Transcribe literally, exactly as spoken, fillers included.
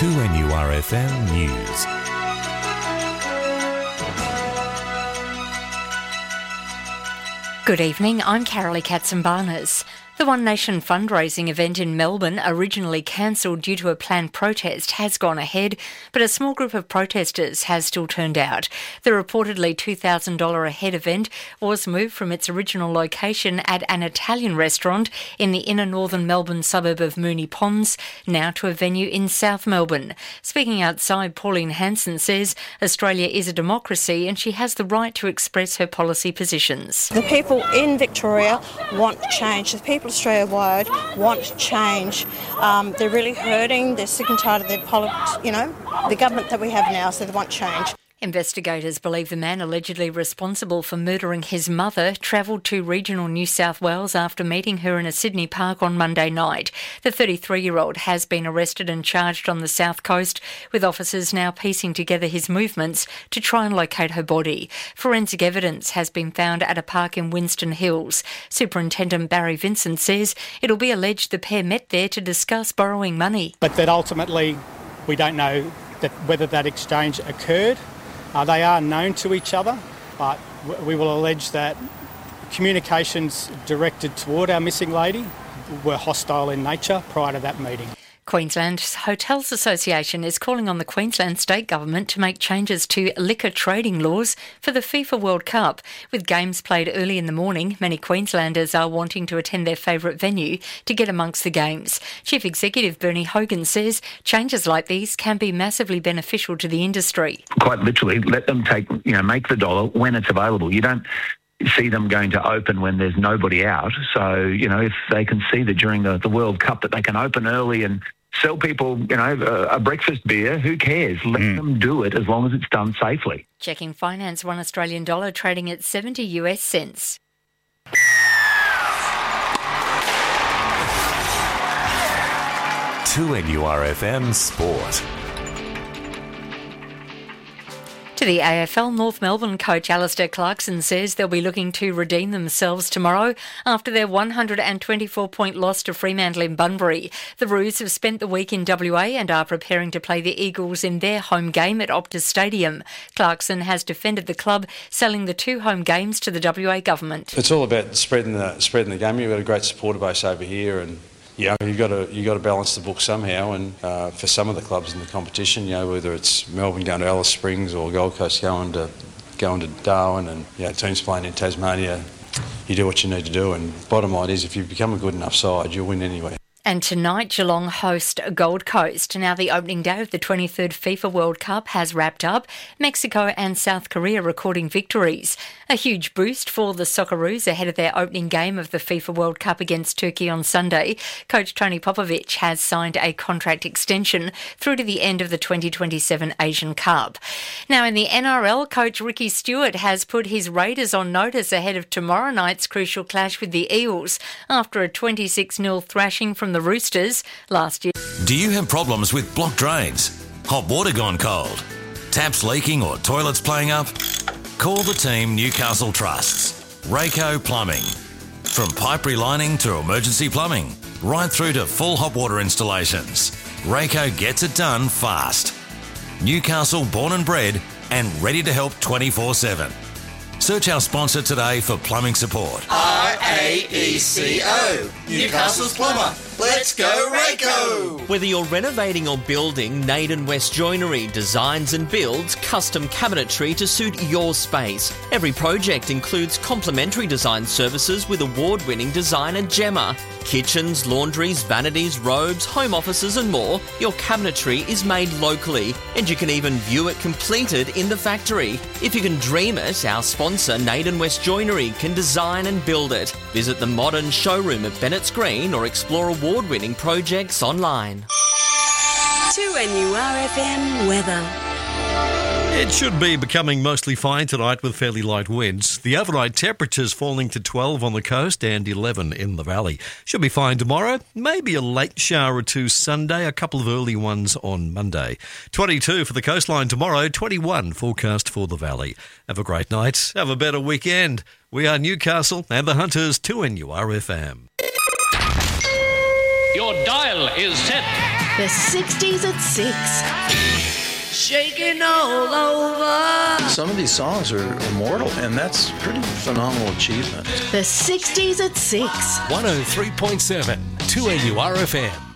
two N U R F M News. Good evening, I'm Carolee Katzenbarnes. The One Nation fundraising event in Melbourne, originally cancelled due to a planned protest, has gone ahead, but a small group of protesters has still turned out. The reportedly two thousand dollars a head event was moved from its original location at an Italian restaurant in the inner northern Melbourne suburb of Moonee Ponds, now to a venue in South Melbourne. Speaking outside, Pauline Hanson says Australia is a democracy and she has the right to express her policy positions. The people in Victoria want change. The people Australia-wide want change. Um, they're really hurting. They're sick and tired of their politics, you know, the government that we have now, so they want change. Investigators believe the man allegedly responsible for murdering his mother travelled to regional New South Wales after meeting her in a Sydney park on Monday night. The thirty-three-year-old has been arrested and charged on the South Coast, with officers now piecing together his movements to try and locate her body. Forensic evidence has been found at a park in Winston Hills. Superintendent Barry Vincent says it'll be alleged the pair met there to discuss borrowing money. But that ultimately we don't know that whether that exchange occurred. Uh, they are known to each other, but we will allege that communications directed toward our missing lady were hostile in nature prior to that meeting. Queensland Hotels Association is calling on the Queensland State Government to make changes to liquor trading laws for the FIFA World Cup. With games played early in the morning, many Queenslanders are wanting to attend their favourite venue to get amongst the games. Chief Executive Bernie Hogan says changes like these can be massively beneficial to the industry. Quite literally, let them take, you know, make the dollar when it's available. You don't see them going to open when there's nobody out. So, you know, if they can see that during the, the World Cup that they can open early and sell people, you know, a, a breakfast beer, who cares? Let mm. them do it as long as it's done safely. Checking finance, one Australian dollar trading at seventy US cents. two N U R F M Sport. To the A F L, North Melbourne coach Alistair Clarkson says they'll be looking to redeem themselves tomorrow after their one hundred twenty-four point loss to Fremantle in Bunbury. The Roos have spent the week in W A and are preparing to play the Eagles in their home game at Optus Stadium. Clarkson has defended the club selling the two home games to the W A government. It's all about spreading the spreading the game. You've got a great supporter base over here, and yeah, you've got to you got to balance the book somehow. And uh, for some of the clubs in the competition, you know, whether it's Melbourne going to Alice Springs or Gold Coast going to going to Darwin, and you know, teams playing in Tasmania, you do what you need to do. And bottom line is, if you become a good enough side, you'll win anyway. And tonight, Geelong host Gold Coast. Now, the opening day of the twenty-third FIFA World Cup has wrapped up. Mexico and South Korea recording victories. A huge boost for the Socceroos ahead of their opening game of the FIFA World Cup against Turkey on Sunday. Coach Tony Popovic has signed a contract extension through to the end of the twenty twenty-seven Asian Cup. Now, in the N R L, coach Ricky Stewart has put his Raiders on notice ahead of tomorrow night's crucial clash with the Eels after a twenty-six nil thrashing from the Roosters last year. Do you have problems with blocked drains? Hot water gone cold? Taps leaking or toilets playing up? Call the team Newcastle trusts. Rayco Plumbing. From pipe relining to emergency plumbing, right through to full hot water installations, Rayco gets it done fast. Newcastle born and bred and ready to help twenty-four seven. Search our sponsor today for plumbing support. R A E C O, Newcastle's plumber. Let's go, Rayco! Whether you're renovating or building, Naden West Joinery designs and builds custom cabinetry to suit your space. Every project includes complimentary design services with award-winning designer Gemma. Kitchens, laundries, vanities, robes, home offices and more, your cabinetry is made locally, and you can even view it completed in the factory. If you can dream it, our sponsor Naden West Joinery can design and build it. Visit the modern showroom at Bennett's Green or explore award-winning projects online. two N U R F M weather. It should be becoming mostly fine tonight with fairly light winds. The overnight temperatures falling to twelve on the coast and eleven in the valley. Should be fine tomorrow. Maybe a late shower or two Sunday, a couple of early ones on Monday. twenty-two for the coastline tomorrow, twenty-one forecast for the valley. Have a great night. Have a better weekend. We are Newcastle and the Hunters, two N U R F M. Your dial is set. The sixties at six. Shaking all over. Some of these songs are immortal, and that's a pretty phenomenal achievement. The sixties at six. one oh three point seven, two N U R F M.